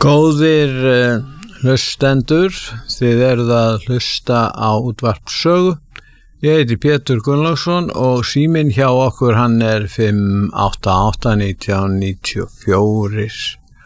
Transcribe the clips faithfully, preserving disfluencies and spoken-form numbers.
Góðir uh, hlustendur, þið eruð að hlusta á útvarp Sögu. Ég heiti Pétur Gunnlaugsson og síminn hjá okkur hann er fimm átta átta nítján níutíu og fjögur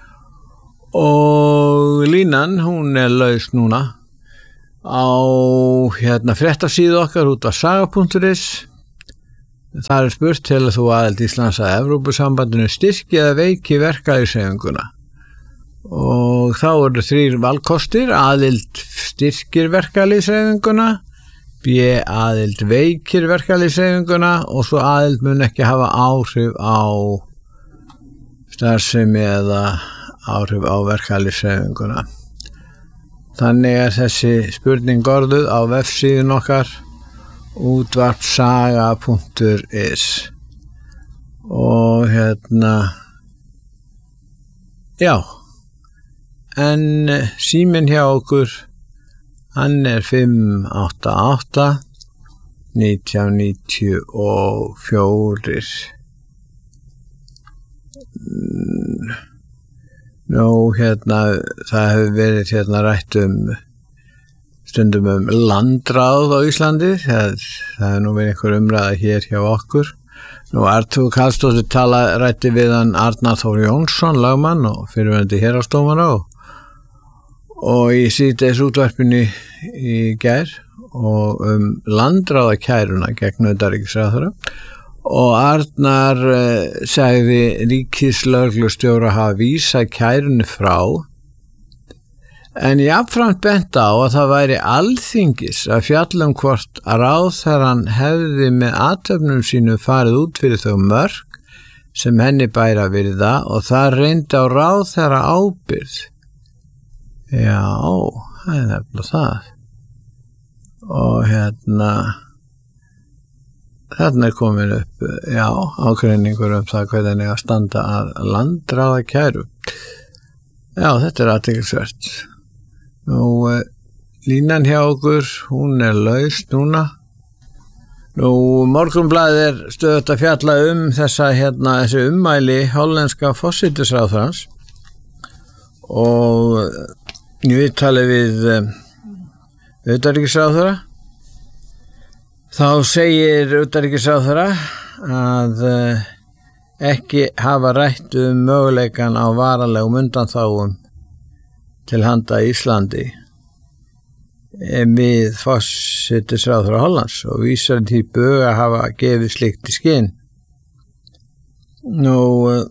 og línan hún er laus núna á hérna fréttasíðu okkar út af saga punktur is. Það er spurt til að þú aðild Íslands að Evrópusambandinu styrki eða veiki verkalýðshreyfinguna. Og þá eru þrír valkostir: aðild styrkir verkalýðshreyfinguna, B aðild veikir verkalýðshreyfinguna og svo aðild mun ekki hafa áhrif á starfsemi eða áhrif á verkalýðshreyfinguna. Þannig er þessi spurning orðuð á vefsíðun okkar útvarpsaga punktur is og hérna já en síminn hjá okkur hann er fimm átta átta nítján níutíu og fjögur. Nú hérna það hefur verið hérna rætt um stundum um landráð á Íslandi. Það, það er nú verið einhver umræða hér hjá okkur. Nú Artúr Karlsdóttir tala rætti við hann Arnar Þór Jónsson, lagmann og fyrrverandi héraðsdómara og, og í síðdegis útvarpinu í gær og um landráðakæruna gegn utanríkisráðherra og Arnar uh, sagði ríkislögreglustjóra hafa vísað kærunni frá en jafnframt bent á að það væri alþingis að fjalla um hvort að ráðherrann hefði með athöfnum sínu farið út fyrir þau mörk sem henni bæri að virða og það reyndi á ráðherra ábyrgð. Já, það er nefnilega það. Og hérna, þarna er komin upp, já, ágreiningur um það hvernig að standa að landráðakæru. Já, þetta er athyglisvert. Nú, línan hjá okkur, hún er laus núna. Nú, Morgunblaðið er stöðugt að fjalla um þessa, hérna, þessi ummæli hollenska forsætisráðherrans og í viðtali við um, utanríkisráðherra. Þá segir utanríkisráðherra að uh, ekki hafa rætt um möguleikan á varanlegum undanþágum til handa Íslandi við forsætisráðherra Hollands og vísar til bug að hafa gefið slíkt í skinn. Nú,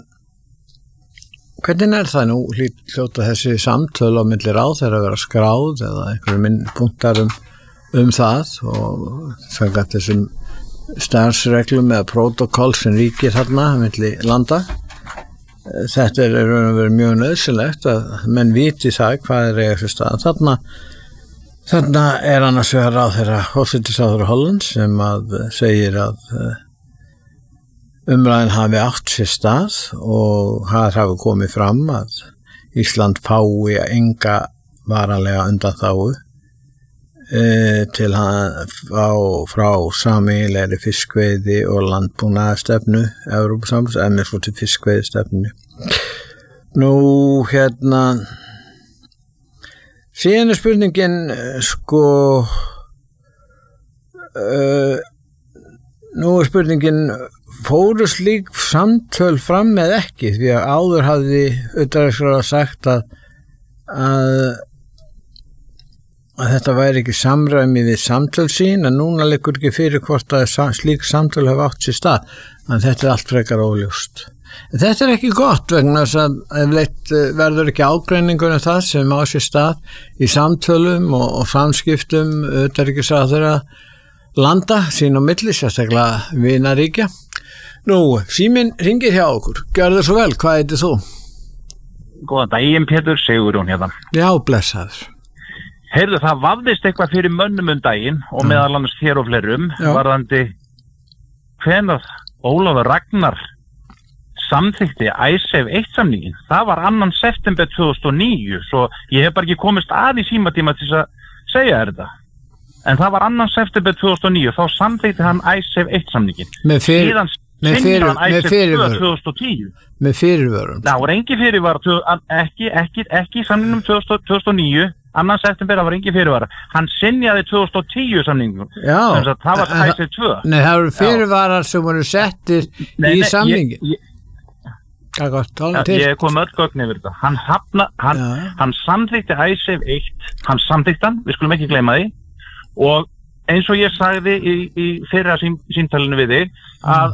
hvernig er það nú hljóta þessi samtöl á milli ráðherra að vera skráð eða einhverjum minn punktar um, um það og samkvæmt þessum starfsreglum eða protokoll sem ríkir þarna milli landa. Þetta er verið mjög nöðsynlegt að menn viti það hvað er eiga fyrir stað. Þarna, þarna er annars vegar ráðherra forsætisráðherra Hollands sem að segir að umræðan hafi átt sér stað og það hafi komið fram að Ísland fái enga varanlega undanþágu e, til hann á, frá sameiginlegri fiskveiði og landbúnaðarstefnu Evrópusambands en svo til fiskveiðistefnu. Nú hérna síðan er spurningin sko uh, nú er spurningin fóru slík samtöl fram eða ekki því að áður hafði utanríkisráðherra sagt að, að að þetta væri ekki samræmi við samtöl sín en núna liggur ekki fyrir hvort að slík samtöl hafa átt sér stað en þetta er allt frekar óljóst. Þetta er ekki gott vegna þess að efleitt verður ekki ágreiningur um það sem á sér stað í samtölum og, og samskiptum utanríkisráðherra landa sín á milli, sérstaklega vinaríkja. Nú, síminn hringir hjá okkur. Gjörðu svo vel, hvað heitir þú? Góðan daginn, Pétur, Sigurjón hérna. Já, blessaður. Heyrðu, það vafðist eitthvað fyrir mönnum um daginn og Já. meðal annars þér og fleirum Já. varðandi hvenær Ólafur Ragnar samþykkti IceSave eitt samningin. Það var annan september tvö þúsund og níu, svo ég hef bara ekki komist að í símatíma til að segja þér þetta. En það var annan september tvö þúsund og níu, þá samþykkti hann IceSave eitt samningin. Með, fyr, Síðan, Með synjaði hann fyrir- með ICE tvö fyrirvörum. tvö þúsund og tíu. með fyrirvörum. Það var engi fyrirvara, tvö- ekki, ekki, ekki í samningnum tvö þúsund tvö þúsund og níu, annan september, það var engi fyrirvara. Hann synjaði tvö þúsund og tíu samningum, Já. sem sagt, það var En- ICE tvö. Nei, það eru fyrirvarar sem voru settir Nei, í nei, samningi. ég- ég- Það er gott, tala Ja, til. ég kom öll gögn yfir þetta. Hann hafna, hann, Já. hann samþykti ICE eitt, hann samþykti hann, við skulum ekki gleyma því, og eins og ég sagði í, í fyrra sín, síntalinu við þig, að